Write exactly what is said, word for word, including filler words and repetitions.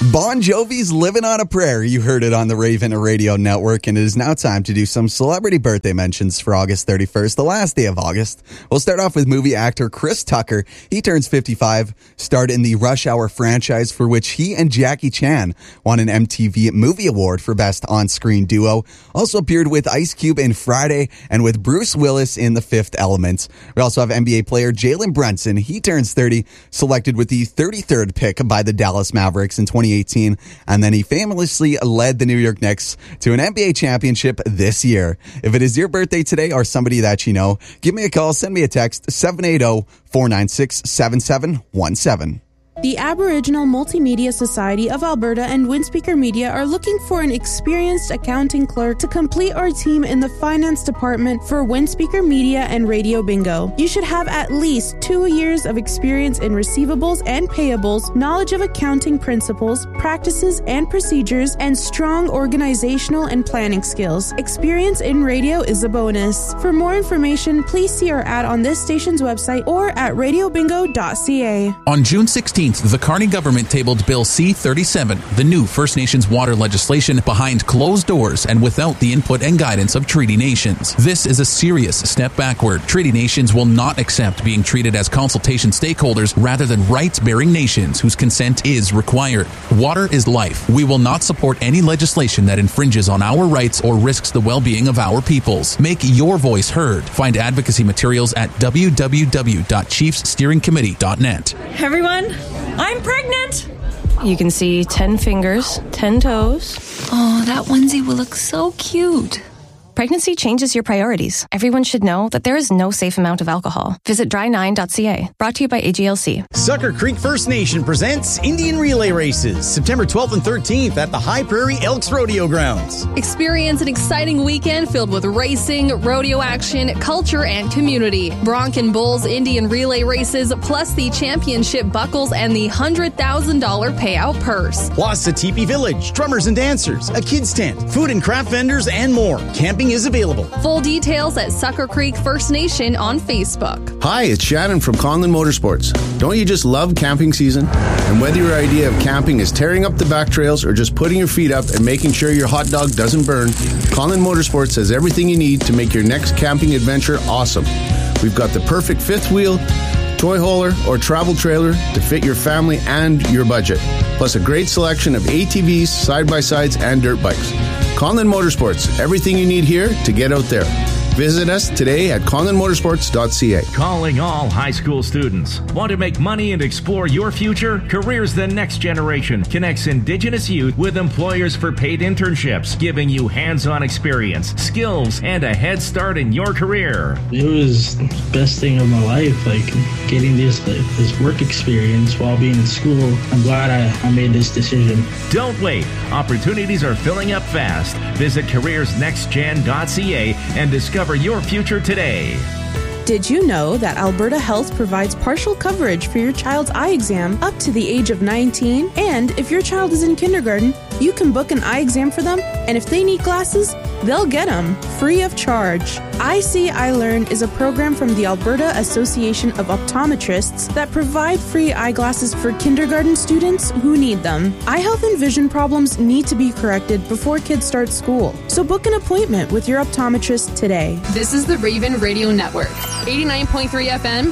Bon Jovi's Living on a Prayer. You heard it on the Raven Radio Network, and it is now time to do some celebrity birthday mentions for August thirty-first, the last day of August. We'll start off with movie actor Chris Tucker. He turns fifty-five, starred in the Rush Hour franchise, for which he and Jackie Chan won an M T V Movie Award for Best On-Screen Duo. Also appeared with Ice Cube in Friday and with Bruce Willis in The Fifth Element. We also have N B A player Jalen Brunson. He turns thirty, selected with the thirty-third pick by the Dallas Mavericks in twenty eighteen, and then he famously led the New York Knicks to an N B A championship this year. If it is your birthday today or somebody that you know, give me a call, send me a text, seven eight zero, four nine six, seven seven one seven. The Aboriginal Multimedia Society of Alberta and Windspeaker Media are looking for an experienced accounting clerk to complete our team in the finance department for Windspeaker Media and Radio Bingo. You should have at least two years of experience in receivables and payables, knowledge of accounting principles, practices, and procedures, and strong organizational and planning skills. Experience in radio is a bonus. For more information, please see our ad on this station's website or at radio bingo dot c a. On June sixteenth, the Carney government tabled Bill C thirty-seven, the new First Nations water legislation, behind closed doors and without the input and guidance of Treaty Nations. This is a serious step backward. Treaty Nations will not accept being treated as consultation stakeholders rather than rights-bearing nations whose consent is required. Water is life. We will not support any legislation that infringes on our rights or risks the well-being of our peoples. Make your voice heard. Find advocacy materials at w w w dot chiefs steering committee dot net. Everyone, I'm pregnant! You can see ten fingers, ten toes. Oh, that onesie will look so cute. Pregnancy changes your priorities. Everyone should know that there is no safe amount of alcohol. Visit dry nine dot c a. Brought to you by A G L C. Sucker Creek First Nation presents Indian Relay Races, September twelfth and thirteenth at the High Prairie Elks Rodeo Grounds. Experience an exciting weekend filled with racing, rodeo action, culture, and community. Bronc and Bulls Indian Relay Races, plus the championship buckles and the one hundred thousand dollars payout purse. Plus a teepee village, drummers and dancers, a kids tent, food and craft vendors, and more. Camping is available. Full details at Sucker Creek First Nation on Facebook. Hi, it's Shannon from Conlon Motorsports. Don't you just love camping season? And whether your idea of camping is tearing up the back trails or just putting your feet up and making sure your hot dog doesn't burn, Conlon Motorsports has everything you need to make your next camping adventure awesome. We've got the perfect fifth wheel, toy hauler, or travel trailer to fit your family and your budget. Plus a great selection of A T Vs, side-by-sides, and dirt bikes. Conlon Motorsports, everything you need here to get out there. Visit us today at conlon motorsports dot c a. Calling all high school students. Want to make money and explore your future? Careers the Next Generation connects Indigenous youth with employers for paid internships, giving you hands-on experience, skills, and a head start in your career. It was the best thing of my life, like getting this this work experience while being in school. I'm glad I, I made this decision. Don't wait. Opportunities are filling up fast. Visit careers next gen dot c a and discover your future today. Did you know that Alberta Health provides partial coverage for your child's eye exam up to the age of nineteen? And if your child is in kindergarten, you can book an eye exam for them, and if they need glasses, they'll get them free of charge. I See, I Learn is a program from the Alberta Association of Optometrists that provide free eyeglasses for kindergarten students who need them. Eye health and vision problems need to be corrected before kids start school, so book an appointment with your optometrist today. This is the Raven Radio Network. eighty-nine point three F M,